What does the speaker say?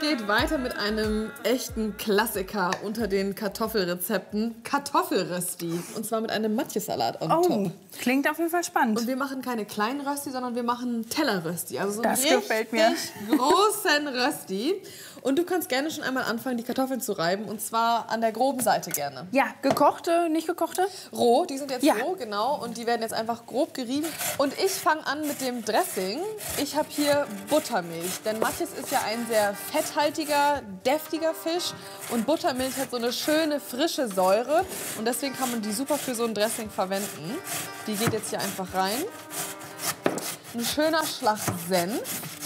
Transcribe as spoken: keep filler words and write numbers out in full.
geht weiter mit einem echten Klassiker unter den Kartoffelrezepten. Kartoffelrösti. Und zwar mit einem Matjessalat on Oh, top. klingt auf jeden Fall spannend. Und wir machen keine kleinen Rösti, sondern wir machen Tellerrösti. Also so einen Das gefällt mir. richtig großen Rösti. Und du kannst gerne schon einmal anfangen, die Kartoffeln zu reiben. Und zwar an der groben Seite gerne. Ja, gekochte, nicht gekochte? Roh, die sind jetzt Ja. roh, genau. Und die werden jetzt einfach grob gerieben. Und ich fange an mit dem Dressing. Ich habe hier Buttermilch. Denn Matjes ist ja ein sehr fetthaltiger, deftiger Fisch. Und Buttermilch hat so eine schöne, frische Säure. Und deswegen kann man die super für so ein Dressing verwenden. Die geht jetzt hier einfach rein. Ein schöner Schlag Senf.